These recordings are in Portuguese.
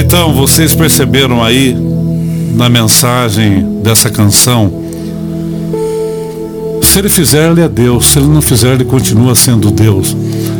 Então, vocês perceberam aí na mensagem dessa canção, se ele fizer, ele é Deus, se ele não fizer, ele continua sendo Deus.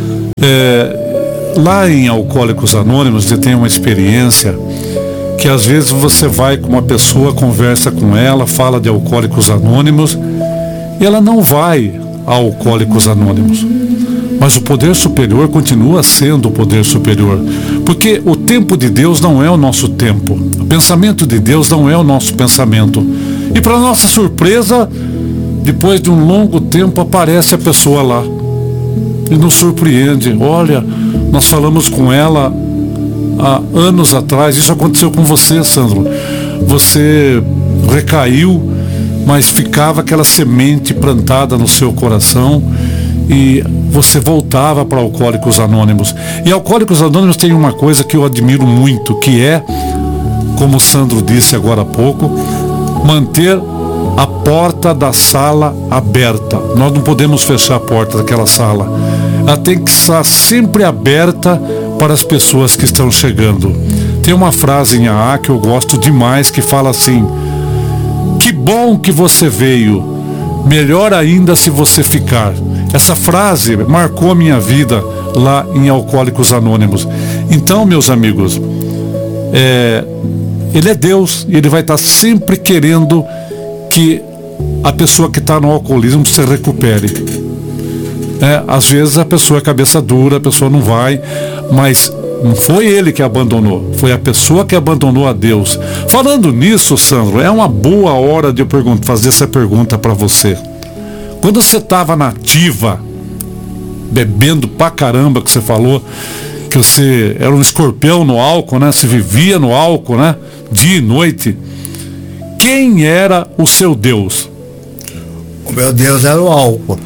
Lá em Alcoólicos Anônimos, você tem uma experiência que às vezes você vai com uma pessoa, conversa com ela, fala de Alcoólicos Anônimos, e ela não vai a Alcoólicos Anônimos. Mas o poder superior continua sendo o poder superior, porque o tempo de Deus não é o nosso tempo, o pensamento de Deus não é o nosso pensamento. E para nossa surpresa, depois de um longo tempo aparece a pessoa lá e nos surpreende. Olha, nós falamos com ela há anos atrás, isso aconteceu com você, Sandro. Você recaiu, mas ficava aquela semente plantada no seu coração e você voltava para Alcoólicos Anônimos. E Alcoólicos Anônimos tem uma coisa que eu admiro muito, que é, como o Sandro disse agora há pouco, manter a porta da sala aberta. Nós não podemos fechar a porta daquela sala. Ela tem que estar sempre aberta para as pessoas que estão chegando. Tem uma frase em AA que eu gosto demais, que fala assim: que bom que você veio, melhor ainda se você ficar. Essa frase marcou a minha vida lá em Alcoólicos Anônimos. Então, meus amigos, ele é Deus e ele vai estar sempre querendo que a pessoa que está no alcoolismo se recupere. Às vezes a pessoa é cabeça dura, a pessoa não vai, mas não foi ele que abandonou, foi a pessoa que abandonou a Deus. Falando nisso, Sandro, é uma boa hora de eu fazer essa pergunta para você. Quando você estava na ativa, bebendo pra caramba, que você falou que você era um escorpião no álcool, né? Você vivia no álcool, né? Dia e noite. Quem era o seu Deus? O meu Deus era o álcool.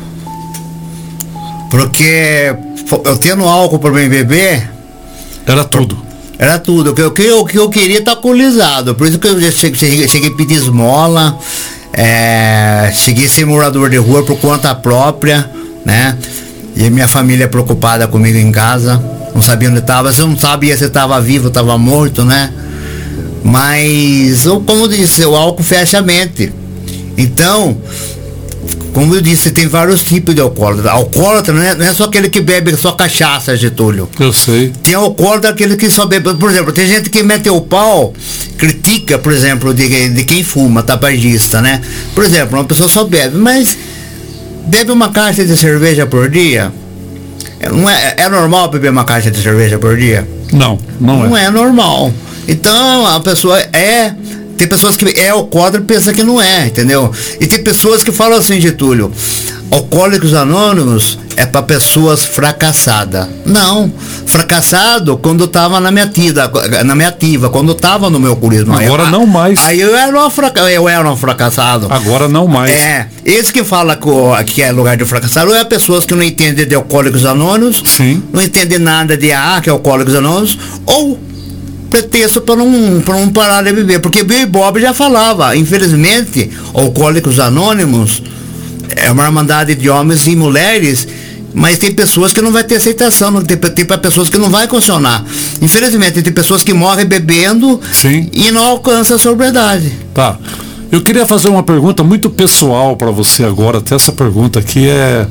Porque eu tendo álcool para mim beber... Era tudo. Era tudo. O que eu queria estar alcoolizado. Por isso que eu cheguei a pedir esmola. Cheguei a ser morador de rua por conta própria, né? E minha família preocupada comigo em casa. Não sabia onde estava. Você não sabia se estava vivo ou estava morto, né? Mas, como eu disse, o álcool fecha a mente. Então, como eu disse, tem vários tipos de alcoólatra. Alcoólatra não é só aquele que bebe só cachaça, Getúlio. Eu sei. Tem alcoólatra aquele que só bebe. Por exemplo, tem gente que mete o pau, critica, por exemplo, de quem fuma, tabagista, né? Por exemplo, uma pessoa só bebe, mas bebe uma caixa de cerveja por dia. Não é normal beber uma caixa de cerveja por dia? Não é. Não é normal. Então a pessoa tem pessoas que é alcoólatra e pensa que não é, entendeu? E tem pessoas que falam assim, Getúlio, Alcoólicos Anônimos é para pessoas fracassadas. Não, fracassado quando estava na minha ativa, quando estava no meu alcoolismo. Agora não mais. Aí eu era um fracassado. Agora não mais. Esse que fala que é lugar de fracassado é pessoas que não entendem de Alcoólicos Anônimos. Sim. Não entendem nada de AA, que é Alcoólicos Anônimos, ou pretexto para não parar de beber, porque Bill e Bob já falava, infelizmente, Alcoólicos Anônimos é uma irmandade de homens e mulheres, mas tem pessoas que não vai ter aceitação, tem pessoas que não vai funcionar. Infelizmente, tem pessoas que morrem bebendo. Sim. E não alcançam a sobriedade. Tá. Eu queria fazer uma pergunta muito pessoal para você agora, até essa pergunta aqui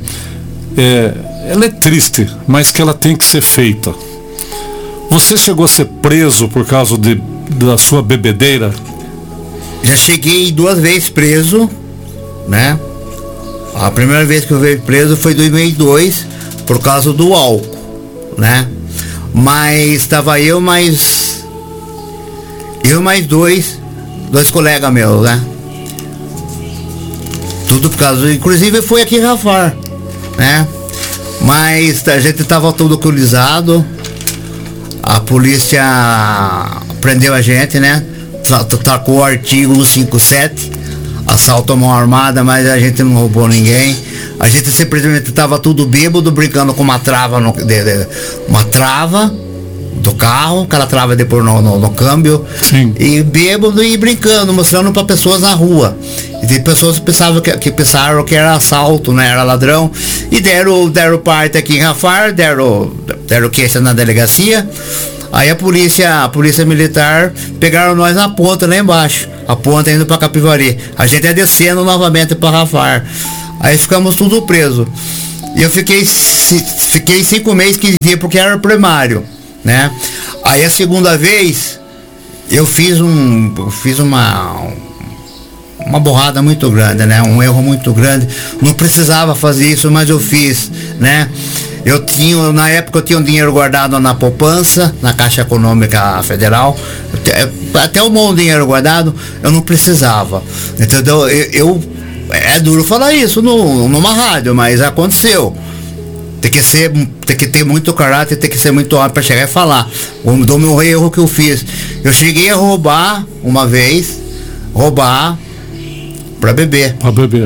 ela é triste, mas que ela tem que ser feita. Você chegou a ser preso por causa da sua bebedeira? Já cheguei 2 vezes preso, né? A primeira vez que eu fui preso foi em 2002, por causa do álcool, né? Mas estava eu mais dois colegas meus, né? Tudo por causa, inclusive foi aqui em Rafar, né? Mas a gente estava tudo alcoolizado. A polícia prendeu a gente, né? Tacou o artigo 157, assalto à mão armada, mas a gente não roubou ninguém. A gente simplesmente estava tudo bêbado, brincando com uma trava do carro, aquela trava depois no câmbio. Sim. E bêbado e brincando, mostrando para pessoas na rua. E tem pessoas que pensaram que era assalto, né? Era ladrão. E deram parte aqui em Rafar, deram queixa na delegacia. Aí a polícia militar pegaram nós na ponta lá embaixo, a ponta indo pra Capivari. A gente ia descendo novamente pra Rafar. Aí ficamos tudo preso. E eu fiquei 5 meses, 15 dias, porque era primário, né? Aí a segunda vez eu fiz uma borrada muito grande, né? Um erro muito grande. Não precisava fazer isso, mas eu fiz, né? Na época eu tinha um dinheiro guardado na poupança, na Caixa Econômica Federal. Até um bom dinheiro guardado, eu não precisava, entendeu? É duro falar isso numa rádio, mas aconteceu. Tem que ter muito caráter, tem que ser muito homem para chegar e falar do meu erro que eu fiz. Eu cheguei a roubar uma vez, para beber. Para beber.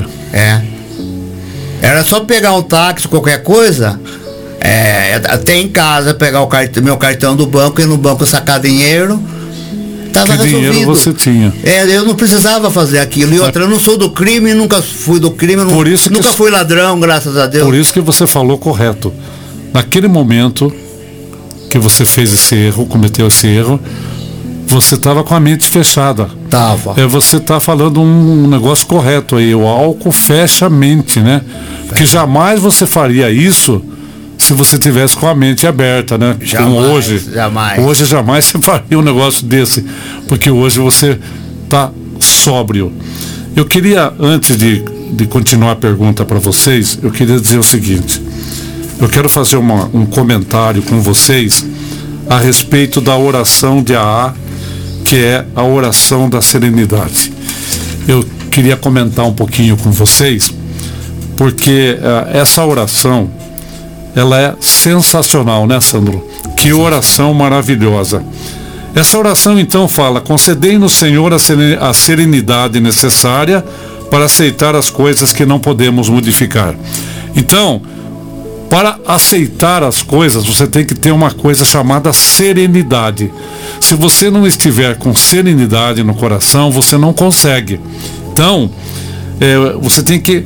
Era só pegar um táxi, qualquer coisa, até em casa, pegar meu cartão do banco, ir no banco sacar dinheiro. Tava resolvido. Dinheiro você tinha. Eu não precisava fazer aquilo. E outra, eu não sou do crime, nunca fui do crime, nunca fui ladrão, graças a Deus. Por isso que você falou correto. Naquele momento que você fez esse erro, cometeu esse erro, você estava com a mente fechada. Tava. Você está falando um negócio correto aí. O álcool fecha a mente, né? Porque jamais você faria isso se você tivesse com a mente aberta, né? Jamais, como hoje. Jamais. Hoje jamais você faria um negócio desse, porque hoje você está sóbrio. Eu queria, antes de continuar a pergunta para vocês, eu queria dizer o seguinte. Eu quero fazer um comentário com vocês a respeito da oração de AA, que é a oração da serenidade. Eu queria comentar um pouquinho com vocês, porque essa oração, ela é sensacional, né, Sandro? Que oração maravilhosa. Essa oração então fala: concedei-nos, Senhor, a serenidade necessária para aceitar as coisas que não podemos modificar. Então, para aceitar as coisas, você tem que ter uma coisa chamada serenidade. Se você não estiver com serenidade no coração, você não consegue. Então, você tem que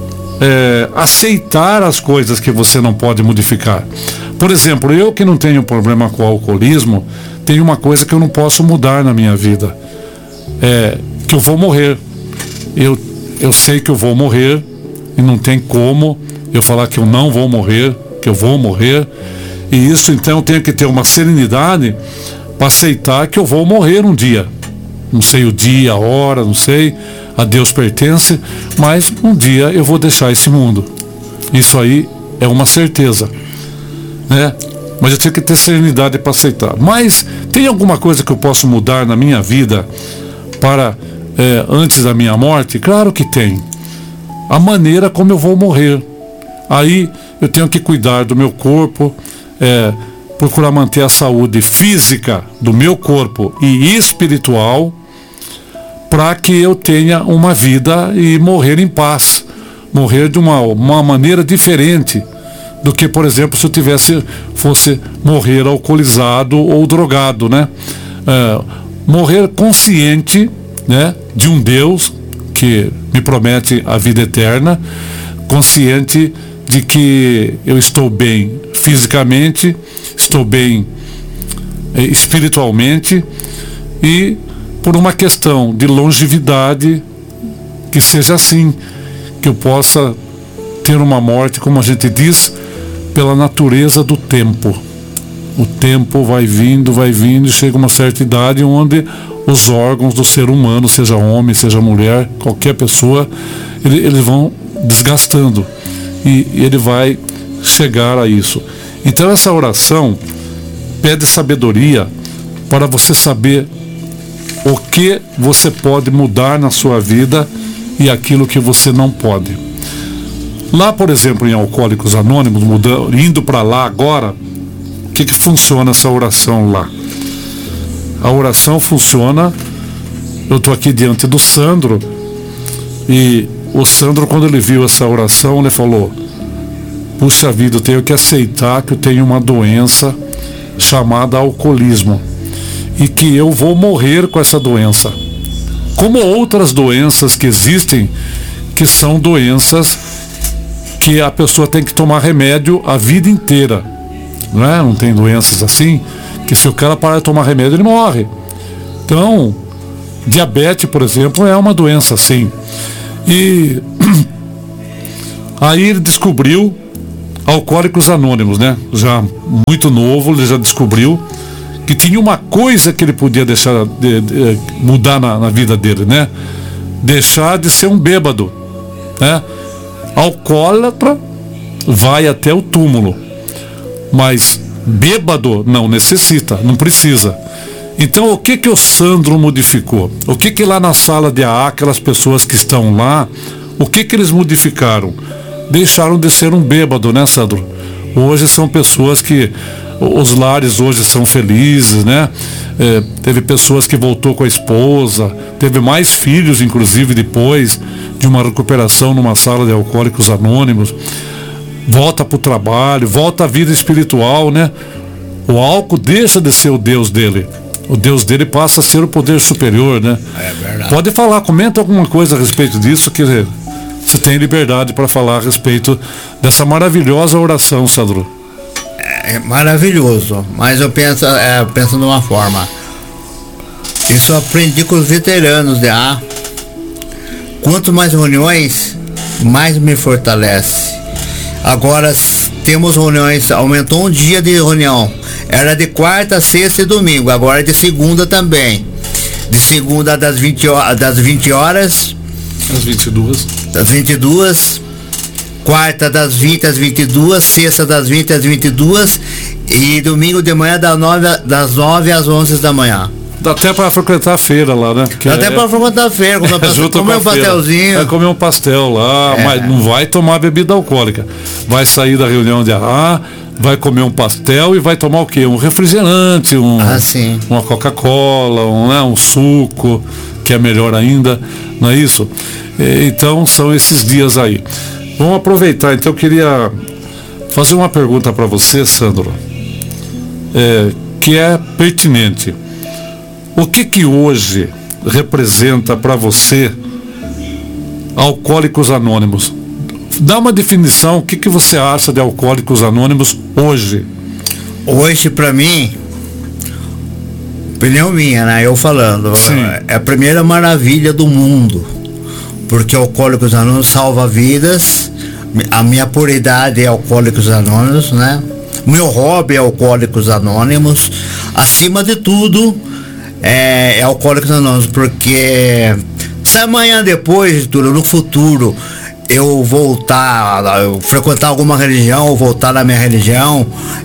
aceitar as coisas que você não pode modificar. Por exemplo, eu que não tenho problema com o alcoolismo, tem uma coisa que eu não posso mudar na minha vida, que eu vou morrer. Eu sei que eu vou morrer e não tem como eu falar que eu não vou morrer, que eu vou morrer. E isso, então, eu tenho que ter uma serenidade para aceitar que eu vou morrer um dia. Não sei o dia, a hora, não sei, a Deus pertence, mas um dia eu vou deixar esse mundo. Isso aí é uma certeza, né? Mas eu tenho que ter serenidade para aceitar. Mas tem alguma coisa que eu posso mudar na minha vida para antes da minha morte? Claro que tem. A maneira como eu vou morrer. Aí eu tenho que cuidar do meu corpo, procurar manter a saúde física do meu corpo e espiritual, para que eu tenha uma vida e morrer em paz, morrer de uma maneira diferente do que, por exemplo, se eu fosse morrer alcoolizado ou drogado, né? Morrer consciente, né, de um Deus que me promete a vida eterna, consciente de que eu estou bem fisicamente, estou bem espiritualmente, e por uma questão de longevidade, que seja assim, que eu possa ter uma morte, como a gente diz, pela natureza do tempo. O tempo vai vindo, e chega uma certa idade onde os órgãos do ser humano, seja homem, seja mulher, qualquer pessoa, eles vão desgastando, e ele vai chegar a isso. Então essa oração pede sabedoria para você saber o que você pode mudar na sua vida e aquilo que você não pode. Lá, por exemplo, em Alcoólicos Anônimos, indo para lá agora, o que funciona essa oração lá? A oração funciona, eu estou aqui diante do Sandro, e o Sandro, quando ele viu essa oração, ele falou: puxa vida, eu tenho que aceitar que eu tenho uma doença chamada alcoolismo, e que eu vou morrer com essa doença, como outras doenças que existem, que são doenças que a pessoa tem que tomar remédio a vida inteira, não é? Não tem doenças assim que se o cara parar de tomar remédio, ele morre. Então, diabetes, por exemplo, é uma doença assim. E aí ele descobriu Alcoólicos Anônimos, né? Já muito novo, ele já descobriu que tinha uma coisa que ele podia deixar mudar na vida dele, né? Deixar de ser um bêbado, né? Alcoólatra vai até o túmulo, mas bêbado não necessita, não precisa. Então o que o Sandro modificou? O que lá na sala de AA, aquelas pessoas que estão lá, o que eles modificaram? Deixaram de ser um bêbado, né, Sandro? Hoje são pessoas que, os lares hoje são felizes, né? Teve pessoas que voltou com a esposa, teve mais filhos, inclusive, depois de uma recuperação numa sala de Alcoólicos Anônimos. Volta para o trabalho, volta à vida espiritual, né? O álcool deixa de ser o Deus dele. O Deus dele passa a ser o poder superior, né? É verdade. Pode falar, comenta alguma coisa a respeito disso, que você tem liberdade para falar a respeito dessa maravilhosa oração, Sandro. É maravilhoso, mas eu penso de uma forma. Isso eu aprendi com os veteranos de AA. Quanto mais reuniões, mais me fortalece. Agora temos reuniões, aumentou um dia de reunião. Era de quarta, sexta e domingo, agora é de segunda também. De segunda das 20 horas. Às 22. Das 22. Quarta das 20 às 22, sexta das 20 às 22 e domingo de manhã das 9 às 11 da manhã. Dá até para frequentar a feira lá, né? Dá até para frequentar a feira, comer um pastelzinho. Vai comer um pastel lá, mas não vai tomar bebida alcoólica. Vai sair da reunião de AA, vai comer um pastel e vai tomar o quê? Um refrigerante, uma Coca-Cola, um suco, que é melhor ainda, não é isso? Então são esses dias aí. Vamos aproveitar, então eu queria fazer uma pergunta para você, Sandro, que é pertinente. O que hoje representa para você Alcoólicos Anônimos? Dá uma definição, o que você acha de Alcoólicos Anônimos hoje? Hoje, para mim, opinião minha, né? Eu falando, é a primeira maravilha do mundo, porque Alcoólicos Anônimos salva vidas. A minha prioridade é Alcoólicos Anônimos, né? Meu hobby é Alcoólicos Anônimos. Acima de tudo, é Alcoólicos Anônimos, porque se amanhã, depois de tudo, no futuro, eu voltar, eu frequentar alguma religião, ou voltar na minha religião,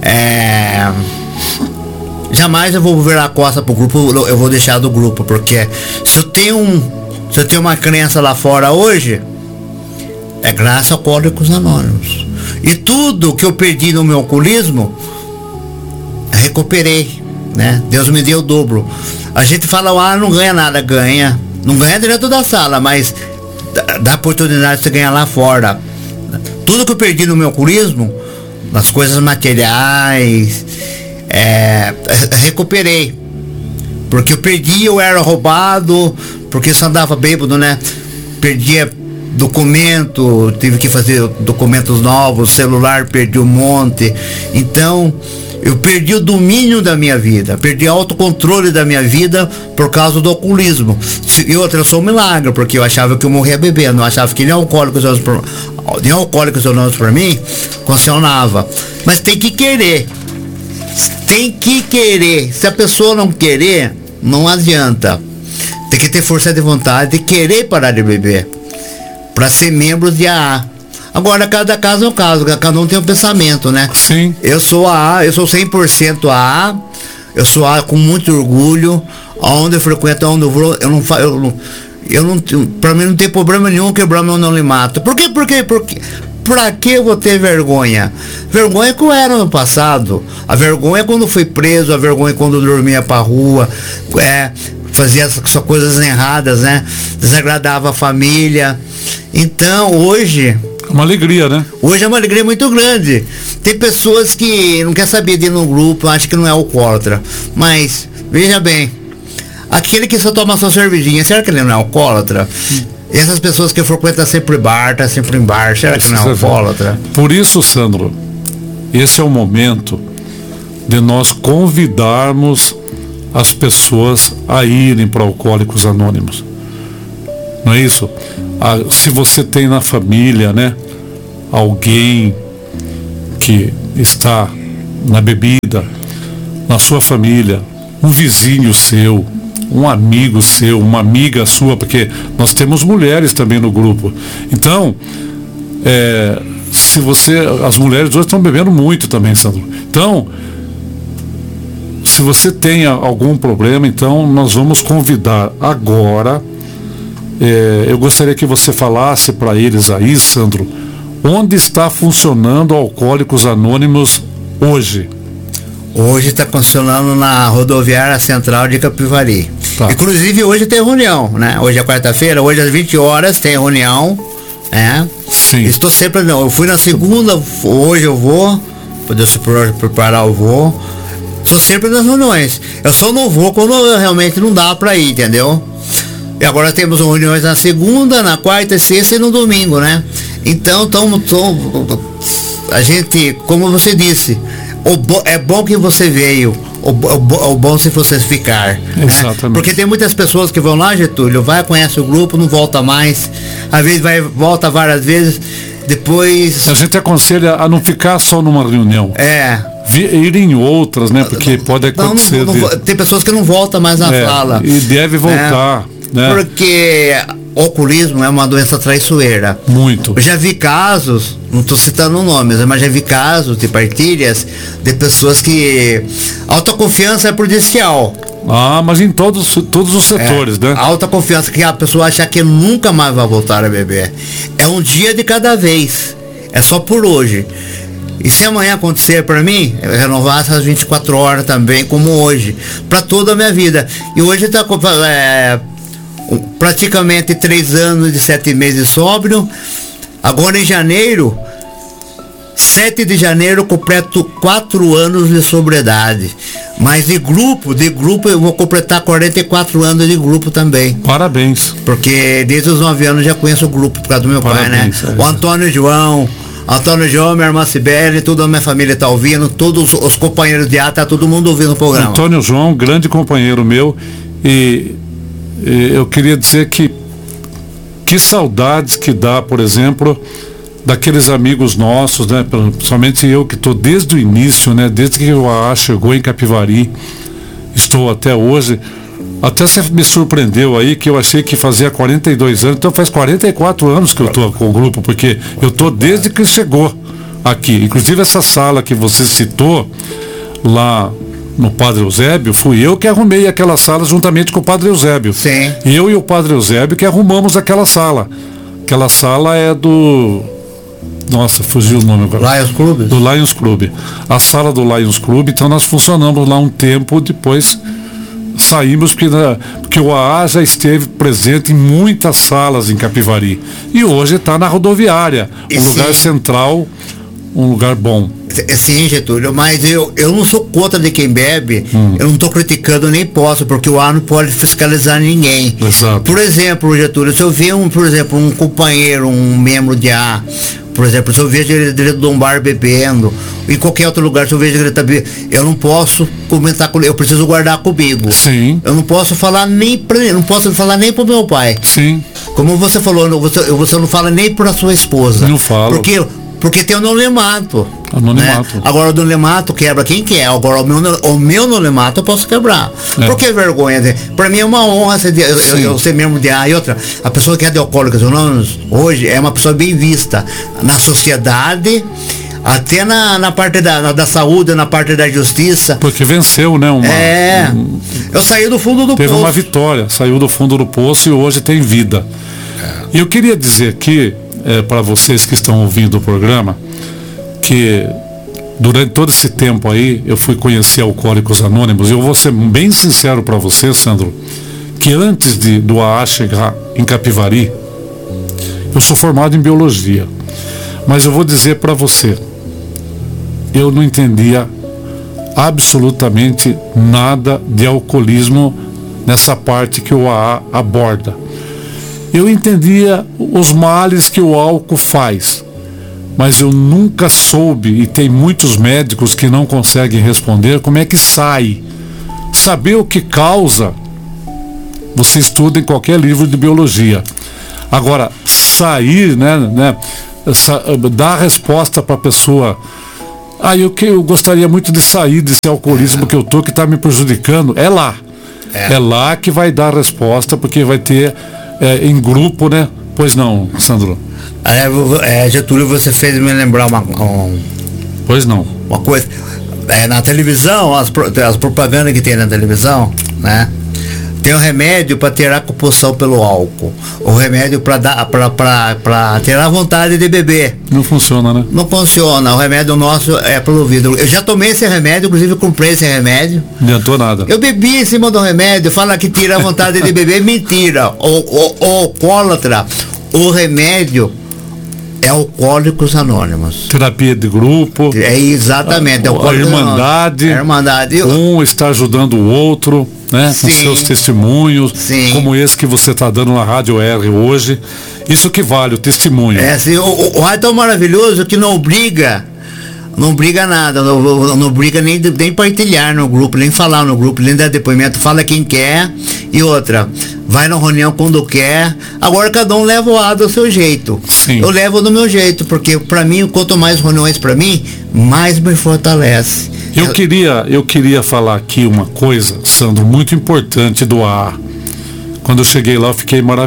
jamais eu vou virar a costa pro grupo, eu vou deixar do grupo, porque se eu tenho uma crença lá fora hoje, é graças a Alcoólicos Anônimos. E tudo que eu perdi no meu alcoolismo, recuperei, né? Deus me deu o dobro. A gente fala, não ganha nada, ganha. Não ganha dentro da sala, mas dá oportunidade de você ganhar lá fora. Tudo que eu perdi no meu alcoolismo, nas coisas materiais, recuperei. Porque eu perdi, eu era roubado, porque só andava bêbado, né? Perdia documento, tive que fazer documentos novos, celular perdi um monte. Então eu perdi o domínio da minha vida, perdi o autocontrole da minha vida por causa do alcoolismo. E outra, eu sou um milagre, porque eu achava que eu morria bebendo, eu achava que nem Alcoólicos Anônimos para mim funcionava. Mas tem que querer. Se a pessoa não querer, não adianta. Tem que ter força de vontade de querer parar de beber para ser membros de AA. Agora, cada caso é um caso, cada um tem um pensamento, né? Sim. Eu sou AA, eu sou 100% AA, eu sou AA com muito orgulho, aonde eu frequento, aonde eu vou, pra mim não tem problema nenhum quebrar meu anonimato. Por quê? Pra que eu vou ter vergonha? Vergonha que eu era no passado. A vergonha é quando fui preso, a vergonha é quando eu dormia pra rua, fazia essas coisas erradas, né? Desagradava a família. Então, hoje... Uma alegria, né? Hoje é uma alegria muito grande. Tem pessoas que não quer saber de ir no grupo, acham que não é alcoólatra. Mas, veja bem, aquele que só toma sua cervejinha, será que ele não é alcoólatra? Essas pessoas que frequentam sempre bar, tá sempre em bar, será que não é alcoólatra? Por isso, Sandro, esse é o momento de nós convidarmos as pessoas a irem para Alcoólicos Anônimos. Não é isso? Se você tem na família, né, alguém que está na bebida, na sua família, um vizinho seu, um amigo seu, uma amiga sua, porque nós temos mulheres também no grupo. Então, as mulheres hoje estão bebendo muito também, Sandro. Então, se você tem algum problema, então nós vamos convidar agora. Eu gostaria que você falasse para eles aí, Sandro, onde está funcionando Alcoólicos Anônimos hoje? Hoje está funcionando na rodoviária central de Capivari. Tá. Inclusive hoje tem reunião, né? Hoje é quarta-feira, hoje às 20 horas tem reunião, né? Sim. Estou sempre, não, eu fui na segunda, hoje eu vou, poder se preparar eu vou. Estou sempre nas reuniões. Eu só não vou quando realmente não dá para ir, entendeu? E agora temos reuniões na segunda, na quarta, sexta e no domingo, né? Então, a gente, como você disse, é bom que você veio, o bom se você ficar. Exatamente. Né? Porque tem muitas pessoas que vão lá, Getúlio, conhece o grupo, não volta mais, às vezes volta várias vezes, depois... A gente aconselha a não ficar só numa reunião. Ir em outras, né? Porque pode acontecer... Tem pessoas que não voltam mais na sala. E deve voltar. Né? Porque o alcoolismo é uma doença traiçoeira. Muito. Eu já vi casos, não estou citando nomes, mas já vi casos de partilhas de pessoas que... Autoconfiança é prejudicial. Mas em todos os setores, né? Autoconfiança, que a pessoa acha que nunca mais vai voltar a beber. É um dia de cada vez. É só por hoje. E se amanhã acontecer para mim, eu renovar essas 24 horas também, como hoje, para toda a minha vida. E hoje está praticamente 3 anos e 7 meses sóbrio. Agora em janeiro, 7 de janeiro, completo 4 anos de sobriedade. Mas de grupo eu vou completar 44 anos de grupo também. Parabéns. Porque desde os 9 anos já conheço o grupo por causa do meu pai, né? O Antônio João, minha irmã Cibele, toda a minha família está ouvindo, todos os companheiros de tá todo mundo ouvindo o programa. Antônio João, grande companheiro meu, e eu queria dizer que saudades que dá, por exemplo, daqueles amigos nossos, né? Principalmente eu que estou desde o início, né? Desde que o AA chegou em Capivari, estou até hoje. Até você me surpreendeu aí, que eu achei que fazia 42 anos, então faz 44 anos que eu estou com o grupo, porque eu estou desde que chegou aqui. Inclusive essa sala que você citou, lá no Padre Eusébio, fui eu que arrumei aquela sala juntamente com o Padre Eusébio. Sim. Eu e o Padre Eusébio que arrumamos aquela sala. Aquela sala é do... Nossa, fugiu o nome agora. Lions Club? Do Lions Club. A sala do Lions Club, então nós funcionamos lá um tempo, depois saímos, porque o AA já esteve presente em muitas salas em Capivari. E hoje está na rodoviária, um lugar central, um lugar bom. Sim, Getúlio, mas eu não sou contra de quem bebe, eu não estou criticando, nem posso, porque o AA não pode fiscalizar ninguém. Exato. Por exemplo, Getúlio, se eu ver um companheiro, um membro de AA, por exemplo, se eu vejo ele dentro de um bar bebendo, em qualquer outro lugar, se eu vejo ele tá bebendo, eu não posso comentar com ele, eu preciso guardar comigo. Sim. Eu não posso falar nem pro meu pai. Sim. Como você falou, você não fala nem pra sua esposa. Não falo. Porque tem o anonimato. Né? Agora o anonimato quebra quem quer. Agora o meu anonimato eu posso quebrar. Por que vergonha? Para mim é uma honra eu ser membro de A. E outra, a pessoa que é de Alcoólicos Anônimos hoje é uma pessoa bem vista na sociedade, até na parte da saúde, na parte da justiça. Porque venceu, né? Eu saí do fundo do poço. Teve uma vitória, saiu do fundo do poço e hoje tem vida. E eu queria dizer aqui, para vocês que estão ouvindo o programa, que durante todo esse tempo aí eu fui conhecer Alcoólicos Anônimos, e eu vou ser bem sincero para você, Sandro, que antes do AA chegar em Capivari, eu sou formado em biologia, mas eu vou dizer para você, eu não entendia absolutamente nada de alcoolismo nessa parte que o AA aborda. Eu entendia os males que o álcool faz, mas eu nunca soube, e tem muitos médicos que não conseguem responder, como é que sai. Saber o que causa, você estuda em qualquer livro de biologia. Agora, sair, dar a resposta para a pessoa, eu gostaria muito de sair desse alcoolismo que eu tô, que está me prejudicando, é lá. É lá que vai dar a resposta, porque vai ter em grupo, né? Pois não, Sandro? Getúlio, você fez me lembrar Pois não. Uma coisa. Na televisão, as propagandas que tem na televisão, né? Tem o remédio para tirar a compulsão pelo álcool. O remédio para tirar a vontade de beber. Não funciona, né? Não funciona. O remédio nosso é pelo vidro. Eu já tomei esse remédio, inclusive comprei esse remédio. Não adiantou nada. Eu bebi em cima do remédio, fala que tira a vontade de beber. Mentira. O alcoólatra, o remédio é Alcoólicos Anônimos. Terapia de grupo. É exatamente. A irmandade. A irmandade. Um está ajudando o outro, né? Sim. Com seus testemunhos. Sim. Como esse que você está dando na Rádio R hoje. Isso que vale, o testemunho. Assim, o rádio é tão maravilhoso que não obriga nada, não obriga nem partilhar no grupo, nem falar no grupo, nem dar depoimento, fala quem quer. E outra, vai na reunião quando quer. Agora cada um leva o ar do seu jeito. Sim. Eu levo do meu jeito, porque para mim, quanto mais reuniões para mim, mais me fortalece. Eu queria falar aqui uma coisa, Sandro, muito importante do ar. Quando eu cheguei lá, eu fiquei maravilhoso.